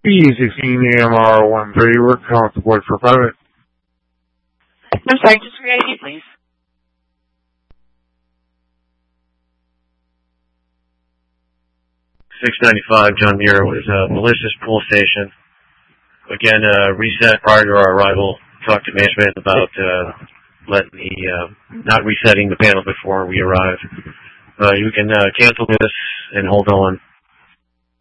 B16AMR13, we're calling support for private. I'm sorry, just for ID, please. .695 John Muir was Melissa's pool station. Again, reset prior to our arrival. Talked to management about not resetting the panel before we arrive. You can cancel this and hold on.